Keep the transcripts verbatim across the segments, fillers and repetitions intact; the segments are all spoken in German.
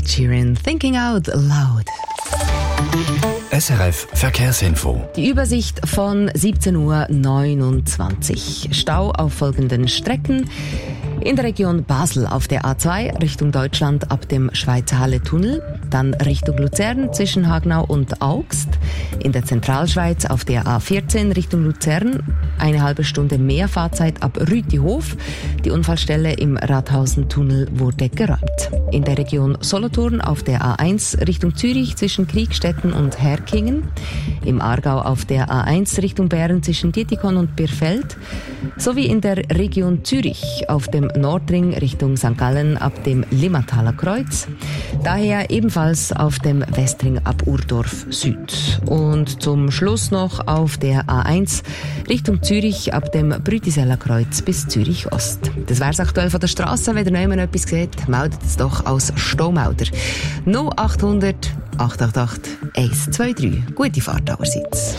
Ed Sheeran, Thinking Out Loud. S R F Verkehrsinfo. Die Übersicht von siebzehn Uhr neunundzwanzig. Stau auf folgenden Strecken. In der Region Basel auf der A zwei Richtung Deutschland ab dem Schweizer Halle-Tunnel, dann Richtung Luzern zwischen Hagnau und Augst. In der Zentralschweiz auf der A vierzehn Richtung Luzern eine halbe Stunde mehr Fahrzeit ab Rütihof. Die Unfallstelle im Rathausen-Tunnel wurde geräumt. In der Region Solothurn auf der A eins Richtung Zürich zwischen Kriegstetten und Herkingen. Im Aargau auf der A eins Richtung Bern zwischen Dietikon und Birfeld. Sowie in der Region Zürich auf dem Nordring Richtung Sankt Gallen ab dem Limmataler Kreuz. Daher ebenfalls auf dem Westring ab Urdorf Süd. Und zum Schluss noch auf der A eins Richtung Zürich ab dem Brütiseller Kreuz bis Zürich Ost. Das wär's aktuell von der Straße. Wenn ihr noch jemand etwas seht, meldet es doch als Staumelder. null achthundert acht acht acht eins zwei drei. Gute Fahrt allerseits.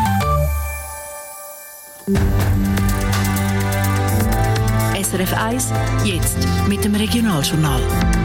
S R F eins, jetzt mit dem Regionaljournal.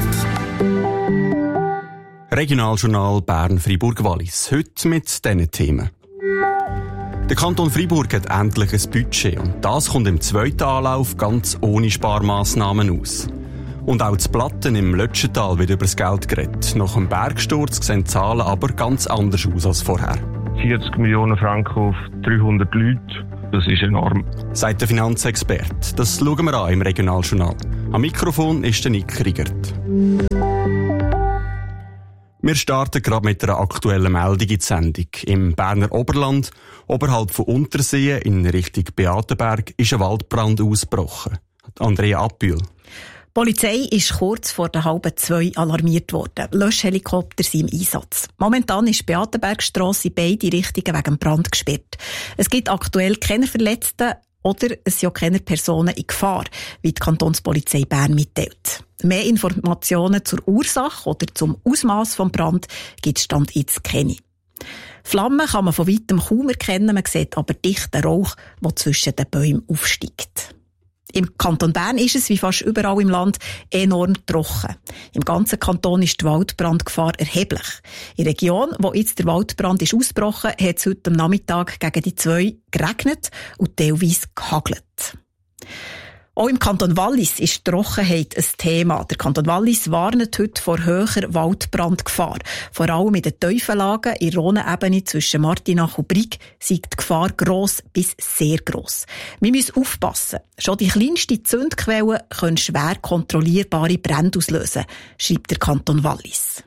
Regionaljournal Bern-Freiburg-Wallis. Heute mit diesen Themen. Der Kanton Freiburg hat endlich ein Budget und das kommt im zweiten Anlauf ganz ohne Sparmaßnahmen aus. Und auch das Platten im Lötschental wird über das Geld geredet. Nach dem Bergsturz sehen die Zahlen aber ganz anders aus als vorher. vierzig Millionen Franken auf dreihundert Leute, das ist enorm. Sagt der Finanzexperte. Das schauen wir an im Regionaljournal. Am Mikrofon ist der Nick Riegert. Wir starten gerade mit einer aktuellen Meldung in die Sendung. Im Berner Oberland, oberhalb von Unterseen in Richtung Beatenberg, ist ein Waldbrand ausgebrochen. Andrea Appühl. Die Polizei ist kurz vor der halben zwei alarmiert worden. Löschhelikopter sind im Einsatz. Momentan ist die Beatenbergstrasse in beide Richtungen wegen Brand gesperrt. Es gibt aktuell keine Verletzten oder es sind auch keine Personen in Gefahr, wie die Kantonspolizei Bern mitteilt. Mehr Informationen zur Ursache oder zum Ausmaß des Brands gibt es Stand jetzt keine. Flammen kann man von weitem kaum erkennen, man sieht aber dichten Rauch, der zwischen den Bäumen aufsteigt. Im Kanton Bern ist es, wie fast überall im Land, enorm trocken. Im ganzen Kanton ist die Waldbrandgefahr erheblich. In der Region, wo jetzt der Waldbrand ist ausgebrochen, hat es heute am Nachmittag gegen die zwei geregnet und teilweise gehagelt. Auch im Kanton Wallis ist die Trockenheit ein Thema. Der Kanton Wallis warnt heute vor höherer Waldbrandgefahr. Vor allem in den Teufellagen in der Rhonebene zwischen Martinach und Brig sei die Gefahr gross bis sehr gross. Wir müssen aufpassen. Schon die kleinste Zündquelle können schwer kontrollierbare Brände auslösen, schreibt der Kanton Wallis.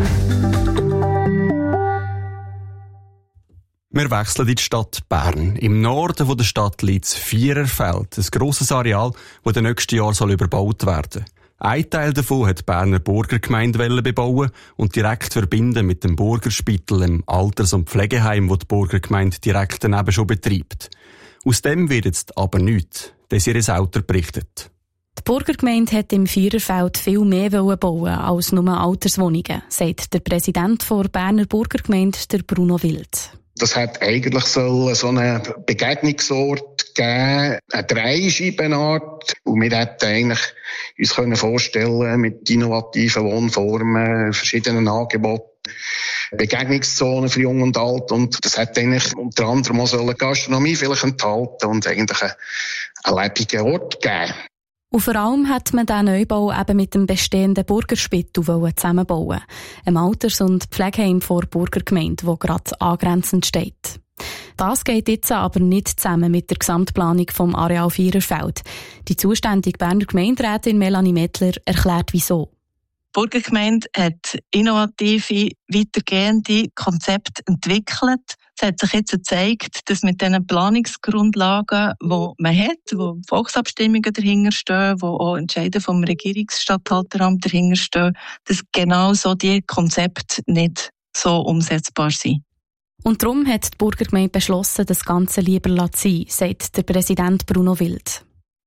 Wir wechseln in die Stadt Bern. Im Norden der Stadt liegt das Viererfeld, ein grosses Areal, das in den nächsten Jahren soll überbaut werden. Ein Teil davon hat die Berner Burgergemeinde bebauen und direkt verbinden mit dem Burgerspital, dem Alters- und Pflegeheim, das die Burgergemeinde direkt daneben schon betreibt. Aus dem wird jetzt aber nichts, Desiree Sauter berichtet. Die Burgergemeinde hat im Viererfeld viel mehr bauen als nur Alterswohnungen, sagt der Präsident der Berner Burgergemeinde, der Bruno Wild. Das hat eigentlich so, so einen Begegnungsort gegeben, eine Dreischeibenart. Und wir hätten eigentlich uns können vorstellen, mit innovativen Wohnformen, verschiedenen Angeboten, Begegnungszonen für Jung und Alt. Und das hat eigentlich unter anderem auch so eine Gastronomie vielleicht enthalten und eigentlich einen, einen lebenden Ort gegeben. Und vor allem hat man diesen Neubau eben mit dem bestehenden Burgerspital zusammenbauen, einem Alters- und Pflegeheim vor Burgergemeinde, wo gerade angrenzend steht. Das geht jetzt aber nicht zusammen mit der Gesamtplanung vom Areal Viererfeld. Die zuständige Berner Gemeinderätin Melanie Mettler erklärt, wieso. Die Burgergemeinde hat innovative, weitergehende Konzepte entwickelt. Es hat sich jetzt gezeigt, dass mit diesen Planungsgrundlagen, die man hat, wo Volksabstimmungen dahinter stehen, wo auch Entscheide vom Regierungsstatthalteramt dahinter stehen, dass genau so die Konzepte nicht so umsetzbar sind. Und darum hat die Burgergemeinde beschlossen, das Ganze lieber sein, sagt der Präsident Bruno Wild.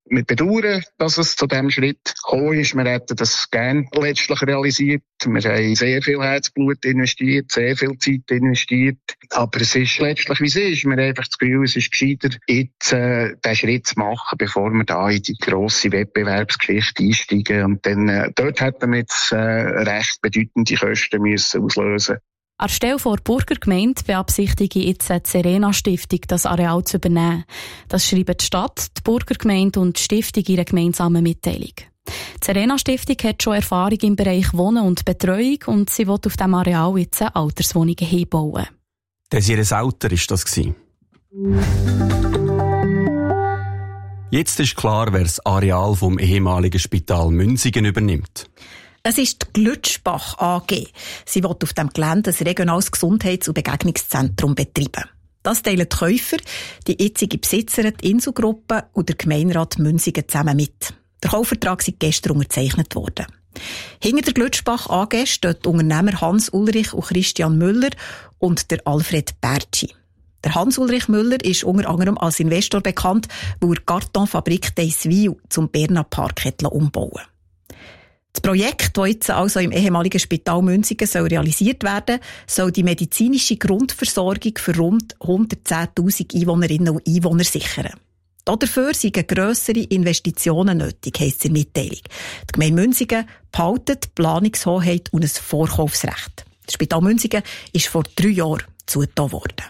Wir bedauern, dass es zu diesem Schritt gekommen ist. Wir hätten das gerne letztlich realisiert. Wir haben sehr viel Herzblut investiert, sehr viel Zeit investiert. Aber es ist letztlich, wie es ist. Wir haben einfach das Gefühl, es ist gescheiter, jetzt äh, den Schritt zu machen, bevor wir da in die grosse Wettbewerbsgeschichte einsteigen. Und dann, äh, dort hätten wir jetzt äh, recht bedeutende Kosten müssen auslösen. An der Stelle vor der Burgergemeinde beabsichtige jetzt die Serena-Stiftung, das Areal zu übernehmen. Das schreiben die Stadt, die Burgergemeinde und die Stiftung in einer gemeinsamen Mitteilung. Die Serena-Stiftung hat schon Erfahrung im Bereich Wohnen und Betreuung und sie will auf diesem Areal jetzt Alterswohnungen hinbauen. Desiree Sauter war das. Jetzt ist klar, wer das Areal vom ehemaligen Spital Münsingen übernimmt. Es ist die Glütschbach A G. Sie will auf dem Gelände ein regionales Gesundheits- und Begegnungszentrum betreiben. Das teilen die Käufer, die jetzige Besitzerin, die Inselgruppe und der Gemeinderat Münsingen zusammen mit. Der Kaufvertrag ist gestern unterzeichnet worden. Hinter der Glütschbach A G stehen die Unternehmer Hans Ulrich und Christian Müller und der Alfred Bertschi. Der Hans-Ulrich Müller ist unter anderem als Investor bekannt, weil er die Kartonfabrik Deiswil zum Berner Park umbauen. Das Projekt, das jetzt also im ehemaligen Spital Münsingen soll realisiert werden, soll die medizinische Grundversorgung für rund hundertzehntausend Einwohnerinnen und Einwohner sichern. Dafür sind grössere Investitionen nötig, heisst es in der Mitteilung. Die Gemeinde Münsingen behaltet die Planungshoheit und ein Vorkaufsrecht. Das Spital Münsingen ist vor drei Jahren zugetan worden.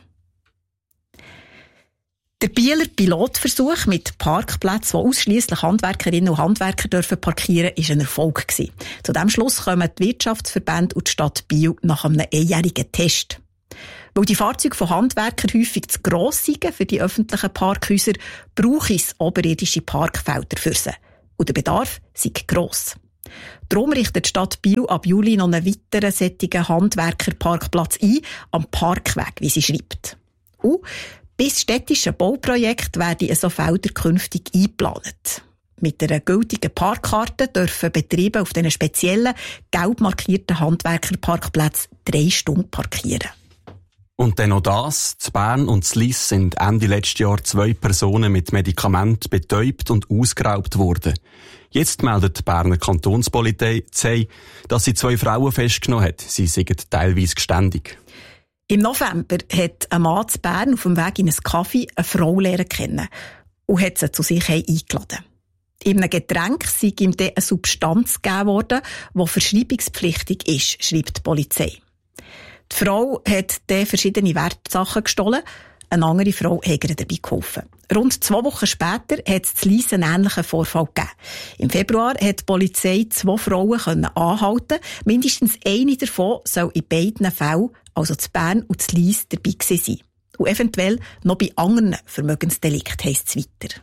Der Bieler Pilotversuch mit Parkplätzen, wo ausschliesslich Handwerkerinnen und Handwerker dürfen parkieren, war ein Erfolg gewesen. Zu diesem Schluss kommen die Wirtschaftsverbände und die Stadt Biel nach einem einjährigen Test. Weil die Fahrzeuge von Handwerkern häufig zu gross sind für die öffentlichen Parkhäuser, brauche es oberirdische Parkfelder für sie. Und der Bedarf sei gross. Darum richtet die Stadt Biel ab Juli noch einen weiteren solchen Handwerkerparkplatz ein, am Parkweg, wie sie schreibt. Und bis städtische Bauprojekte werden so Felder künftig eingeplant. Mit einer gültigen Parkkarte dürfen Betriebe auf diesen speziellen, gelb markierten Handwerkerparkplätzen drei Stunden parkieren. Und dann noch das. In Bern und in Lyss sind Ende letzten Jahr zwei Personen mit Medikamenten betäubt und ausgeraubt worden. Jetzt meldet die Berner Kantonspolizei, dass sie zwei Frauen festgenommen hat. Sie sind teilweise geständig. Im November hat ein Mann in Bern auf dem Weg in ein Café eine Frau lernen kennen und hat sie zu sich eingeladen. In einem Getränk sei ihm dann eine Substanz gegeben worden, die verschreibungspflichtig ist, schreibt die Polizei. Die Frau hat dann verschiedene Wertsachen gestohlen, eine andere Frau hat ihr dabei geholfen. Rund zwei Wochen später hat es zu Lyss einen ähnlichen Vorfall gegeben. Im Februar hat die Polizei zwei Frauen anhalten. Mindestens eine davon soll in beiden Fällen, also zu Bern und zu Lyss, dabei gewesen sein. Und eventuell noch bei anderen Vermögensdelikten, heisst es weiter.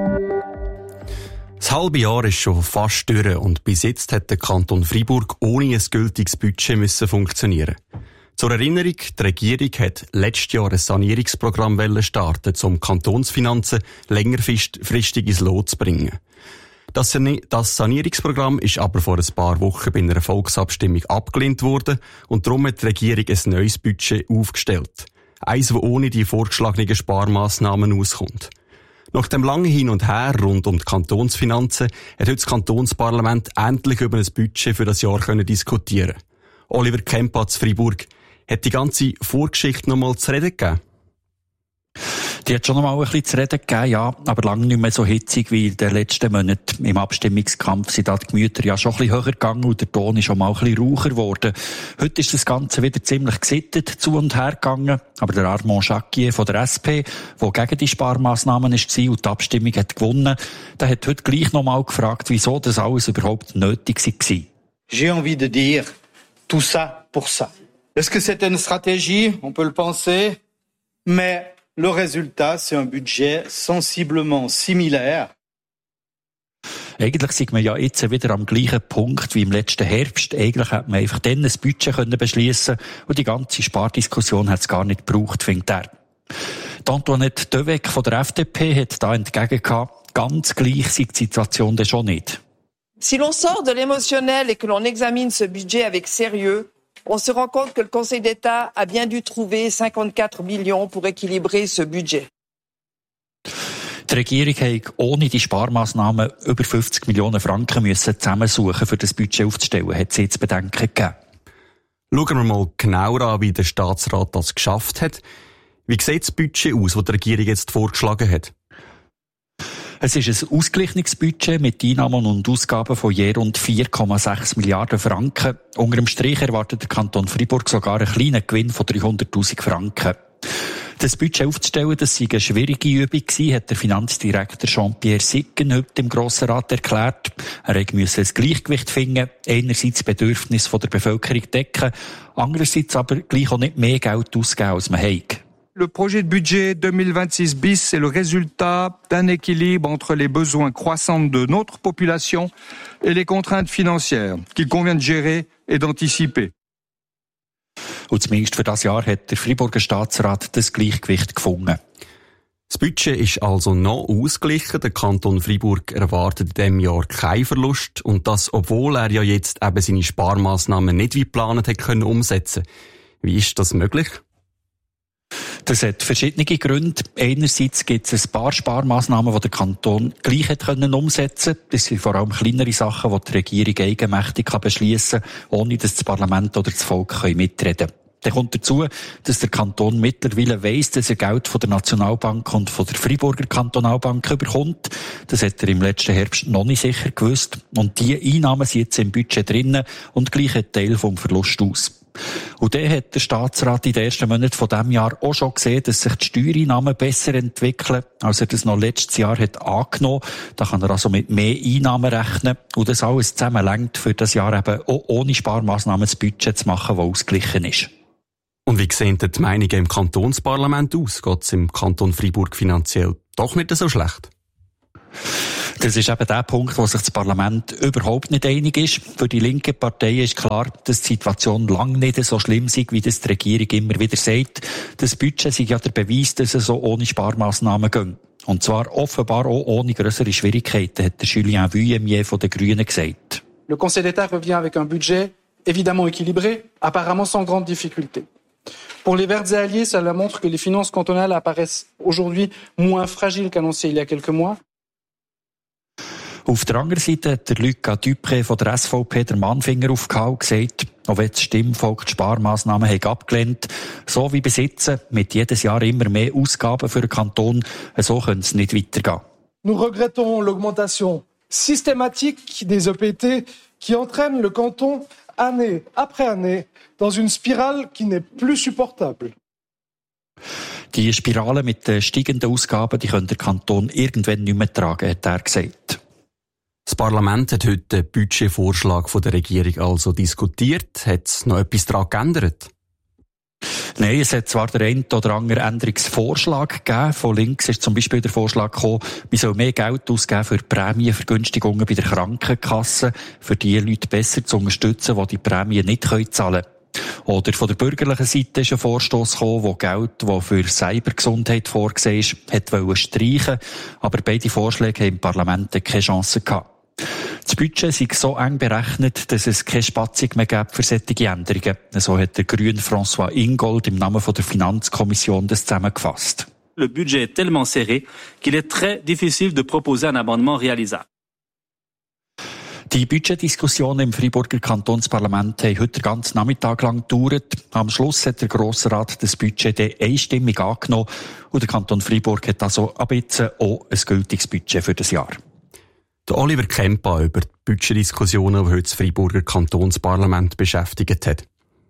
Das halbe Jahr ist schon fast durch und bis jetzt hat der Kanton Freiburg ohne ein gültiges Budget müssen funktionieren. Zur Erinnerung, die Regierung hat letztes Jahr ein Sanierungsprogramm starten, um Kantonsfinanzen längerfristig ins Lot zu bringen. Das Sanierungsprogramm ist aber vor ein paar Wochen bei einer Volksabstimmung abgelehnt worden und darum hat die Regierung ein neues Budget aufgestellt. Eins, das ohne die vorgeschlagenen Sparmaßnahmen auskommt. Nach dem langen Hin und Her rund um die Kantonsfinanzen hat heute das Kantonsparlament endlich über ein Budget für das Jahr diskutieren. Oliver Kempa zu Freiburg. Hat die ganze Vorgeschichte noch mal zu reden gegeben? Die hat schon noch mal ein bisschen zu reden gegeben, ja, aber lange nicht mehr so hitzig wie in den letzten Monaten. Im Abstimmungskampf sind da die Gemüter ja schon ein bisschen höher gegangen und der Ton ist schon mal ein bisschen raucher geworden. Heute ist das Ganze wieder ziemlich gesittet zu und her gegangen, aber der Armand Jacquier von der S P, der gegen die Sparmaßnahmen war und die Abstimmung hat gewonnen, der hat heute gleich noch mal gefragt, wieso das alles überhaupt nötig war. J'ai envie de dire, tout ça pour ça. Est-ce que c'est une stratégie? On peut le penser, mais le résultat, c'est un budget sensiblement similaire. Eigentlich sind wir ja jetzt wieder am gleichen Punkt wie im letzten Herbst. Eigentlich hätte man einfach dann ein Budget beschließen können und die ganze Spardiskussion hat es gar nicht gebraucht, findet er. Antoinette Döweg von der F D P hat da entgegengehabt, ganz gleich sei die Situation dann schon nicht. Si l'on sort de l'émotionnel et que l'on examine ce budget avec sérieux, on se rend compte que le Conseil d'État a bien dû trouver cinquante-quatre millions pour équilibrer ce budget. Die Regierung hätte ohne die Sparmaßnahmen über fünfzig Millionen Franken müssen zusammensuchen, für das Budget aufzustellen, hat sie jetzt Bedenken gegeben. Schauen wir mal genauer an, wie der Staatsrat das geschafft hat. Wie sieht das Budget aus, das die Regierung jetzt vorgeschlagen hat? Es ist ein ausgeglichenes Budget mit Einnahmen und Ausgaben von je rund vier Komma sechs Milliarden Franken. Unter dem Strich erwartet der Kanton Freiburg sogar einen kleinen Gewinn von dreihunderttausend Franken. Das Budget aufzustellen, das sei eine schwierige Übung gewesen, hat der Finanzdirektor Jean-Pierre Siggen heute im Grossen Rat erklärt. Er musste ein Gleichgewicht finden, einerseits das Bedürfnis der Bevölkerung decken, andererseits aber gleich auch nicht mehr Geld ausgeben, als man hat. Le projet de budget deux mille vingt-six bis est le résultat d'un équilibre entre les besoins croissants de notre population et les contraintes financières qu'il convient de gérer et d'anticiper. Und zumindest für das Jahr hat der Freiburger Staatsrat das Gleichgewicht gefunden. Das Budget ist also noch ausgeglichen. Der Kanton Freiburg erwartet in diesem Jahr keinen Verlust. Und das, obwohl er ja jetzt eben seine Sparmaßnahmen nicht wie geplant hat können umsetzen. Wie ist das möglich? Das hat verschiedene Gründe. Einerseits gibt es ein paar Sparmaßnahmen, die der Kanton gleich hat können umsetzen. Das sind vor allem kleinere Sachen, die die Regierung eigenmächtig beschließen kann, ohne dass das Parlament oder das Volk mitreden können. Dann kommt dazu, dass der Kanton mittlerweile weiss, dass er Geld von der Nationalbank und von der Freiburger Kantonalbank bekommt. Das hat er im letzten Herbst noch nicht sicher gewusst. Und diese Einnahmen sind jetzt im Budget drinnen und gleich ein Teil vom Verlust aus. Und dann hat der Staatsrat in den ersten Monaten von diesem Jahr auch schon gesehen, dass sich die Steuereinnahmen besser entwickeln, als er das noch letztes Jahr hat angenommen. Da kann er also mit mehr Einnahmen rechnen. Und das alles zusammen reicht für das Jahr eben auch ohne Sparmaßnahmen das Budget zu machen, das ausgeglichen ist. Und wie sehen die Meinungen im Kantonsparlament aus? Geht es im Kanton Freiburg finanziell doch nicht so schlecht? Das ist eben der Punkt, wo sich das Parlament überhaupt nicht einig ist. Für die linke Partei ist klar, dass die Situation lange nicht so schlimm ist, wie das die Regierung immer wieder sagt. Das Budget sei ja der Beweis, dass es so ohne Sparmaßnahmen geht. Und zwar offenbar auch ohne grössere Schwierigkeiten, hat der Julien Vuillemier von den Grünen gesagt. Le Conseil d'État revient avec un budget évidemment équilibré, apparemment sans grande difficulté. Pour les Verts et Alliés, cela montre que les finances cantonales apparaissent aujourd'hui moins fragiles qu'annoncé il y a quelques mois. Auf der anderen Seite hat der Lucas Dupré von der S V P der Mannfinger aufgehauen und gesagt, auch wenn das Stimmvolk die Sparmaßnahmen hat abgelehnt, so wie bis jetzt, mit jedes Jahr immer mehr Ausgaben für den Kanton, so könnte es nicht weitergehen. Nous regrettons l'augmentation systématique des E P T qui entraîne le canton année après année dans une spirale qui n'est plus supportable. Die Spirale mit den steigenden Ausgaben, die könnte der Kanton irgendwann nicht mehr tragen, hat er gesagt. Das Parlament hat heute den Budgetvorschlag der Regierung also diskutiert. Hat es noch etwas daran geändert? Nein, es hat zwar den einen oder anderen Änderungsvorschlag gegeben. Von links ist zum Beispiel der Vorschlag gekommen, man soll mehr Geld ausgeben für Prämienvergünstigungen bei der Krankenkasse, für die Leute besser zu unterstützen, die die Prämien nicht zahlen können. Oder von der bürgerlichen Seite ist ein Vorstoss gekommen, wo Geld, das für Cybergesundheit vorgesehen ist, hat wollen streichen. Aber beide Vorschläge haben im Parlament keine Chance gehabt. Das Budget sei so eng berechnet, dass es keine Spatzung mehr gibt für solche Änderungen. So hat der Grüne François Ingold im Namen der Finanzkommission das zusammengefasst. Le budget est tellement serré qu'il est très difficile de proposer un amendement réalisable. Die Budgetdiskussionen im Freiburger Kantonsparlament haben heute den ganzen Nachmittag lang gedauert. Am Schluss hat der Grosse Rat das Budget einstimmig angenommen und der Kanton Freiburg hat also ab jetzt auch ein gültiges Budget für das Jahr. Der Oliver Kempa über die Budgetdiskussionen, die heute das Freiburger Kantonsparlament beschäftigt hat.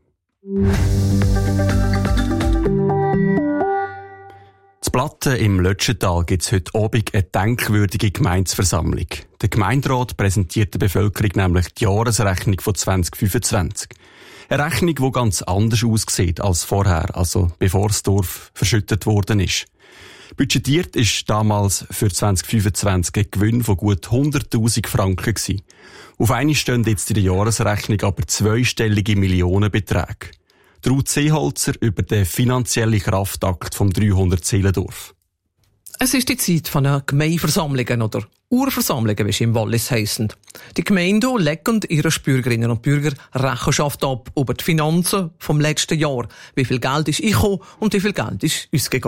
In Platten im Lötschental gibt es heute Abend eine denkwürdige Gemeindeversammlung. Der Gemeinderat präsentiert der Bevölkerung nämlich die Jahresrechnung von zwanzig fünfundzwanzig. Eine Rechnung, die ganz anders aussieht als vorher, also bevor das Dorf verschüttet worden ist. Budgetiert ist damals für zwanzig fünfundzwanzig ein Gewinn von gut hunderttausend Franken gewesen. Auf einmal stehen jetzt in der Jahresrechnung aber zweistellige Millionenbeträge. Ruth Seeholzer über den finanziellen Kraftakt vom dreihundert Seelendorf. Es ist die Zeit von Gemeindeversammlungen oder Urversammlungen, wie sie im Wallis heissen. Die Gemeinden legen ihren Bürgerinnen und Bürgern Rechenschaft ab über die Finanzen vom letzten Jahr. Wie viel Geld ist eingekommen und wie viel Geld ist ausgegangen.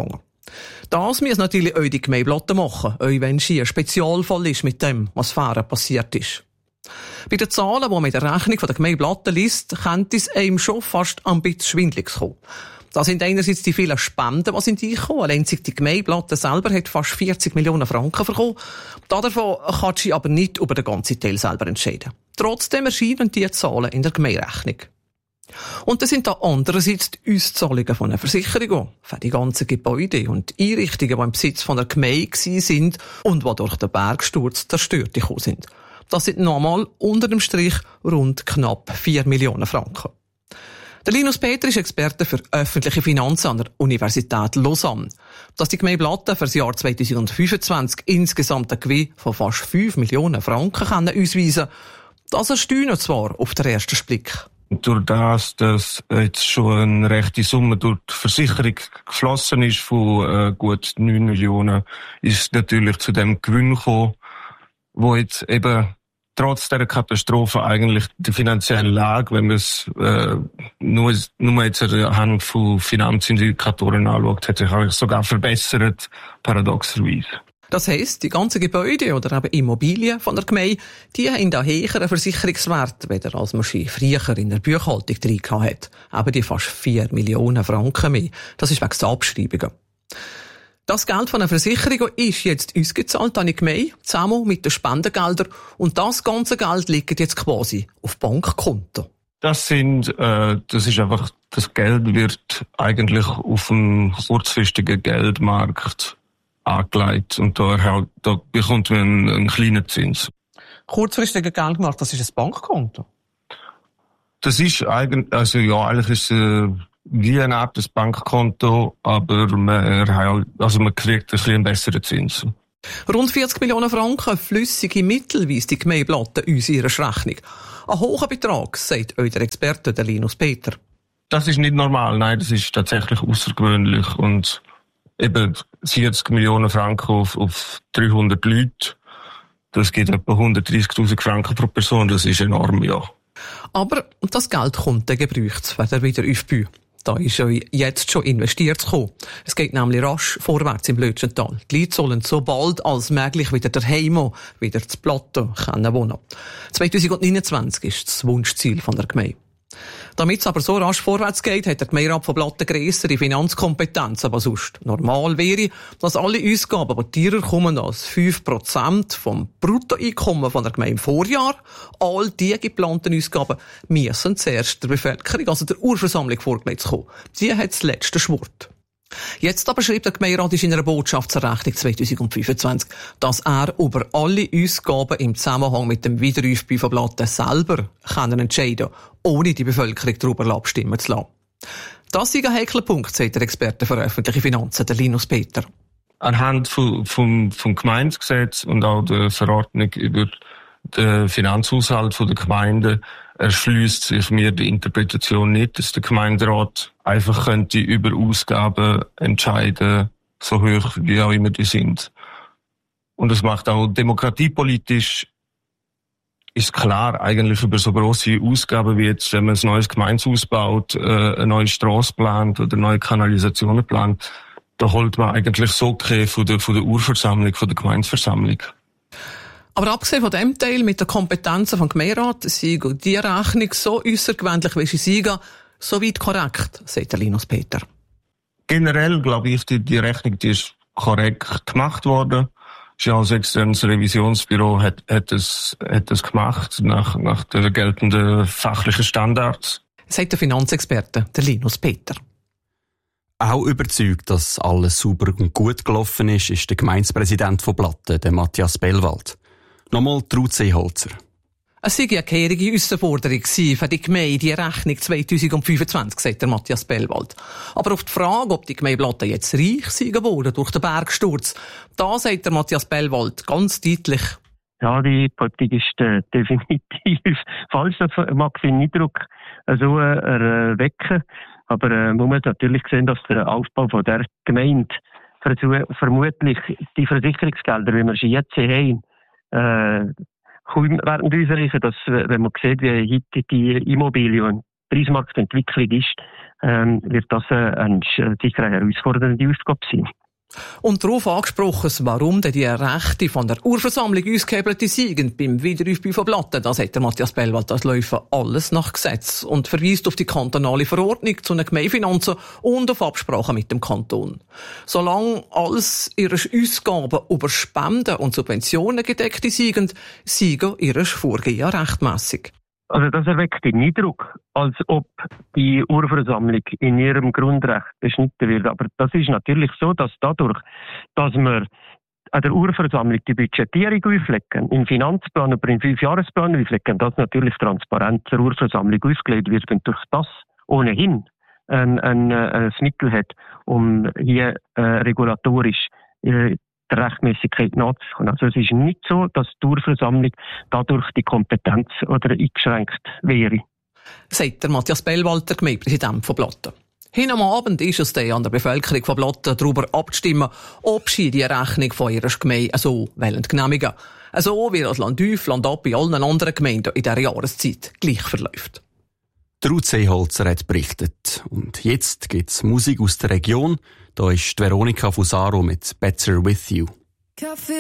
Das müssen natürlich auch die Gemeindeblatter machen, auch wenn es ein Spezialfall ist mit dem, was vorher passiert ist. Bei den Zahlen, die man in der Rechnung der Gemeindeblatter liest, könnte es einem schon fast ein bisschen schwindelig kommen. Da sind einerseits die vielen Spenden, die sind eingekommen. Allein die Gemeindeblatter selber hat fast vierzig Millionen Franken bekommen. Davon kann sie aber nicht über den ganzen Teil selber entscheiden. Trotzdem erscheinen diese Zahlen in der Gemeinderechnung. Und dann sind da andererseits die Auszahlungen von einer Versicherung für die ganzen Gebäude und Einrichtungen, die im Besitz von der Gemeinde sind und die durch den Bergsturz zerstört gekommen sind. Das sind nochmal unter dem Strich rund knapp vier Millionen Franken. Der Linus Peter ist Experte für öffentliche Finanzen an der Universität Lausanne. Dass die Gemeinde Blatten für das Jahr zweitausendfünfundzwanzig insgesamt einen Gewinn von fast fünf Millionen Franken können ausweisen, das erstaunt zwar auf den ersten Blick. Durch das, dass jetzt schon eine rechte Summe durch die Versicherung geflossen ist von äh, gut neun Millionen, ist natürlich zu dem Gewinn gekommen, wo jetzt eben trotz der Katastrophe eigentlich die finanzielle Lage, wenn man es äh, nur, nur jetzt anhand von Finanzindikatoren anschaut, hat sich eigentlich sogar verbessert, paradoxerweise. Das heisst, die ganzen Gebäude oder eben Immobilien von der Gemeinde, die haben da höheren Versicherungswert, weder als man sie früher in der Buchhaltung drin hat. Eben die fast vier Millionen Franken mehr. Das ist wegen der Abschreibungen. Das Geld von der Versicherung ist jetzt ausgezahlt an die Gemeinde, zusammen mit den Spendengeldern. Und das ganze Geld liegt jetzt quasi auf Bankkonto. Das sind, äh, das ist einfach, das Geld wird eigentlich auf dem kurzfristigen Geldmarkt angelegt und da, da bekommt man einen, einen kleinen Zins. Kurzfristiger Geldmarkt, das ist ein Bankkonto? Das ist eigentlich, also ja, eigentlich ist es äh, wie eine Art des Bankkonto, aber man, also man kriegt ein bisschen einen besseren Zins. Rund vierzig Millionen Franken flüssige Mittel weist die Gemeinde Blatten uns in ihrer Rechnung. Ein hoher Betrag, sagt euch der Experte, der Linus Peter. Das ist nicht normal, nein, das ist tatsächlich außergewöhnlich und eben vierzig Millionen Franken auf, auf dreihundert Leute, das gibt etwa hundertdreißigtausend Franken pro Person, das ist enorm, ja. Aber das Geld kommt dann gebraucht, wenn er wieder aufbaut. Da ist ja jetzt schon investiert zu kommen. Es geht nämlich rasch vorwärts im Lötschental. Die Leute sollen so bald als möglich wieder daheim, wieder zu Platten können wohnen. zweitausendneunundzwanzig ist das Wunschziel von der Gemeinde. Damit es aber so rasch vorwärts geht, hat der Gemeinderat von Blatten grössere Finanzkompetenz, aber sonst. Normal wäre, dass alle Ausgaben, die teurer kommen als fünf Prozent vom Bruttoeinkommen von der Gemeinde im Vorjahr, all die geplanten Ausgaben müssen zuerst der Bevölkerung, also der Urversammlung, vorgelegt kommen. Die hat das letzte Schwert. Jetzt aber schreibt der Gemeinderat in einer Botschaft zur Rechnung zweitausendfünfundzwanzig, dass er über alle Ausgaben im Zusammenhang mit dem Wiederaufbau von Blatten selber können entscheiden, ohne die Bevölkerung darüber abstimmen zu lassen. Das ist ein heikler Punkt, sagt der Experte für öffentliche Finanzen, der Linus Peter. Anhand vom, vom, vom Gemeindegesetz und auch der Verordnung über den Finanzhaushalt der Gemeinde erschließt sich mir die Interpretation nicht, dass der Gemeinderat einfach könnte über Ausgaben entscheiden, so hoch wie auch immer die sind. Und es macht auch demokratiepolitisch, ist klar, eigentlich über so grosse Ausgaben wie jetzt, wenn man ein neues Gemeindehaus baut, äh, eine neue Strasse plant oder neue Kanalisationen plant, da holt man eigentlich so okay von der, von der Urversammlung, von der Gemeindeversammlung. Aber abgesehen von dem Teil mit den Kompetenzen vom Gemeinderat, sei die Rechnung so äussergewöhnlich, wie sie sei, soweit korrekt, sagt der Linus Peter. Generell glaube ich, die, die Rechnung die ist korrekt gemacht worden. Das externes Revisionsbüro hat, hat, es, hat es gemacht, nach, nach den geltenden fachlichen Standards. Sagt der Finanzexperte, der Linus Peter. Auch überzeugt, dass alles sauber und gut gelaufen ist, ist der Gemeindepräsident von Blatten, der Matthias Bellwald. Nochmal Ruth Seeholzer. Es sei eine kehrige Herausforderung für die Gemeinde, die Rechnung zweitausendfünfundzwanzig, sagt der Matthias Bellwald. Aber auf die Frage, ob die Gemeinde Blatten jetzt reich sei geworden durch den Bergsturz, da sagt der Matthias Bellwald ganz deutlich. Ja, die Politik ist äh, definitiv falsch. Das mag den Eindruck äh, so äh, erwecken. Aber äh, man muss natürlich sehen, dass der Aufbau von der Gemeinde vermutlich die Versicherungsgelder, wie wir sie jetzt haben, äh, kaum werden ausreichen, dass, wenn man sieht, wie heute die Immobilien- und Preismarktentwicklung ist, ähm, wird das äh, eine sicher eine herausfordernde Aufgabe sein. Und darauf angesprochen, warum denn die Rechte von der Urversammlung ausgehebelte Siegen beim Wiederaufbau von Blatten, das hat der Matthias Bellwald, das läuft alles nach Gesetz und verweist auf die kantonale Verordnung zu den Gemeindefinanzen und auf Absprachen mit dem Kanton. Solange alles ihre Ausgaben über Spenden und Subventionen gedeckt sind, siegen ihre Vorgehen rechtmässig. Also das erweckt den Eindruck, als ob die Urversammlung in ihrem Grundrecht beschnitten wird. Aber das ist natürlich so, dass dadurch, dass wir an der Urversammlung die Budgetierung auflegen, im Finanzplan oder im Fünfjahresplan auflegen, dass natürlich transparent zur Urversammlung ausgelegt wird und durch das ohnehin ein, ein, ein Mittel hat, um hier äh, regulatorisch äh, der Rechtmäßigkeit nachzukommen. Also es ist nicht so, dass die Urversammlung dadurch die Kompetenz oder eingeschränkt wäre. Sagt der Matthias Bellwald, der Gemeindepräsident von Blatten. Hin am Abend ist es dann an der Bevölkerung von Blatten darüber abzustimmen, ob sie die Rechnung von ihrer Gemeinde so genehmigen wollen. So wie das Landüf, Landab bei allen anderen Gemeinden in dieser Jahreszeit gleich verläuft. Der Ruth Seeholzer hat berichtet. Und jetzt gibt's Musik aus der Region. Da ist Veronika Fusaro mit Better With You.